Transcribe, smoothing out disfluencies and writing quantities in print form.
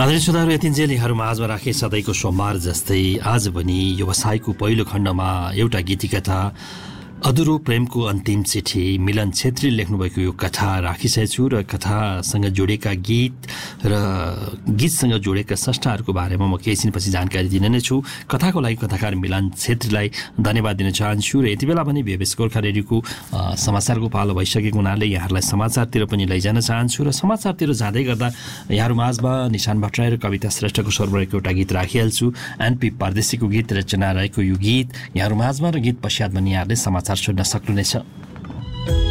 आदरणीय श्रोताहरू, यतिन्जेल यहाँहरू माझमा राखे सधैँको सोमबार जस्तै आज पनि व्यवसायको पहिलो खण्डमा एउटा गीतिकथा अधुरो प्रेमको अन्तिम चिठी मिलन छेत्रीले लेख्नुभएको यो कथा राखिसकेको छु र कथासँग जोडेका गीत र गीतसँग जोडेका स्रष्टाहरूको बारेमा म केही छिनपछि जानकारी दिने नै छु। कथाको लागि कथाकार मिलन छेत्रीलाई धन्यवाद दिन चाहन्छु र यति बेला पनि भेबेस गोर्खा रेडियोको समाचारको पालो भइसकेको हुनाले यहाँहरूलाई समाचारतिर पनि लैजान चाहन्छु र समाचारतिर जाँदै गर्दा यहाँहरू माझमा निशान भट्टराई र कविता श्रेष्ठको स्वरमा एउटा गीत राखिहाल्छु। एनपी परदेशीको गीत रचना रहेको यो गीत यहाँहरू माझमा र गीत पश्चात पनि यहाँहरूले समाचार सुन्न सक्नुहुनेछ।